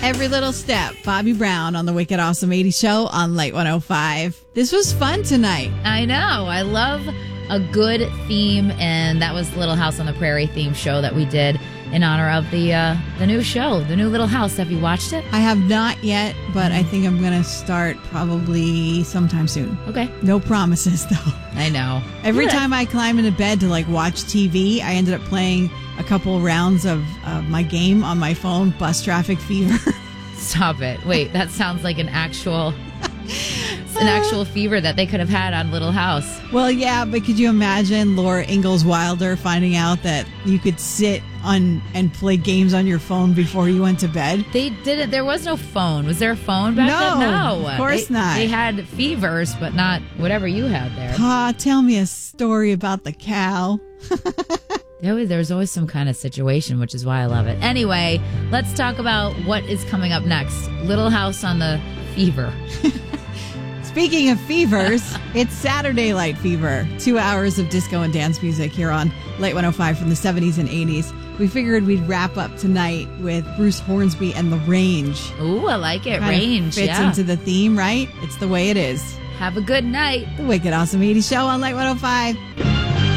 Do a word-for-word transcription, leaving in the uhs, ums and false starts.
Every Little Step, Bobby Brown on the Wicked Awesome eighties Show on Light one oh five. This was fun tonight. I know. I love a good theme, and that was Little House on the Prairie theme show that we did in honor of the uh, the new show, the new Little House. Have you watched it? I have not yet, but I think I'm going to start probably sometime soon. Okay. No promises, though. I know. Every Yeah. time I climb into bed to like watch T V, I ended up playing a couple rounds of uh, my game on my phone, Bus Traffic Fever. Stop it. Wait, that sounds like an actual... an actual fever that they could have had on Little House. Well, yeah, but could you imagine Laura Ingalls Wilder finding out that you could sit on and play games on your phone before you went to bed? They didn't. There was no phone. Was there a phone back No, then? No, of course They- not. They had fevers, but not whatever you had there. Pa, tell me a story about the cow. There was, there was always some kind of situation, which is why I love it. Anyway, let's talk about what is coming up next. Little House on the Fever. Speaking of fevers, it's Saturday Light Fever. Two hours of disco and dance music here on Light one oh five from the seventies and eighties. We figured we'd wrap up tonight with Bruce Hornsby and The Range. Ooh, I like it. Kinda Range, fits yeah. into the theme, right? It's the way it is. Have a good night. The Wicked Awesome eighties Show on Light one oh five.